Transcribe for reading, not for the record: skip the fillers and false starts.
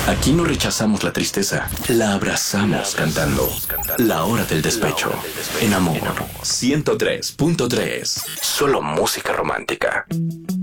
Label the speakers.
Speaker 1: Aquí no rechazamos la tristeza, la abrazamos cantando. La hora del despecho. En Amor 103.3. Solo música romántica.